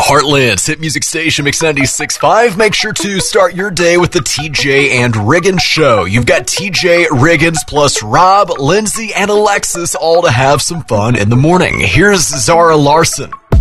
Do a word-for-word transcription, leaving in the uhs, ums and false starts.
Heartland's hit music station, Mix ninety-six point five. Make sure to start your day with the T J and Riggins Show. You've got T J, Riggins, plus Rob, Lindsay, and Alexis, all to have some fun in the morning. Here's Zara Larson.